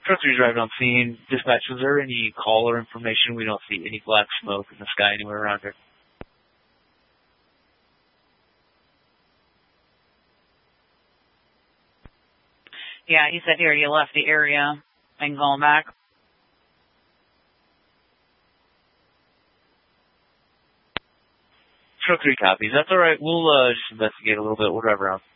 Truck 3 driving on scene. Dispatch, was there any call or information? We don't see any black smoke in the sky anywhere around here. Yeah, he said here you left the area and going back. Truck 3 copies. That's all right. We'll just investigate a little bit. We'll drive around.